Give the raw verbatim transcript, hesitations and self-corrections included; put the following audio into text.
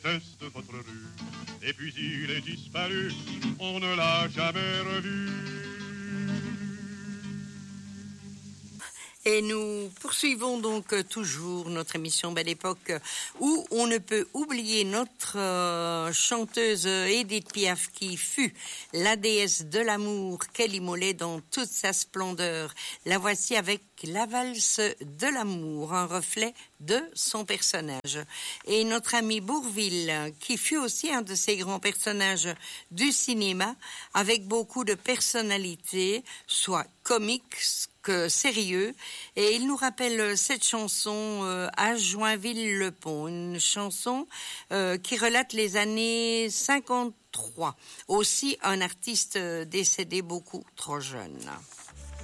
Teste votre rue, et puis il est disparu, on ne l'a jamais revu. Et nous poursuivons donc toujours notre émission Belle Époque où on ne peut oublier notre euh, chanteuse Édith Piaf qui fut la déesse de l'amour qu'elle immolait dans toute sa splendeur. La voici avec la valse de l'amour, un reflet de son personnage. Et notre ami Bourvil, qui fut aussi un de ces grands personnages du cinéma, avec beaucoup de personnalité, soit comique que sérieux, et il nous rappelle cette chanson euh, à Joinville-le-Pont, une chanson euh, qui relate les années cinquante-trois. Aussi un artiste décédé beaucoup trop jeune.